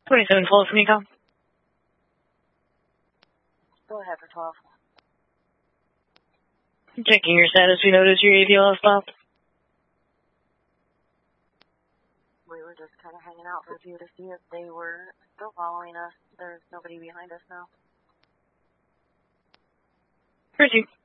27 12 from Ecom. Go ahead for 12. Checking your status, we noticed your AVL stopped. We were just kind of hanging out for a few to see if they were still following us. There's nobody behind us now. Heard you.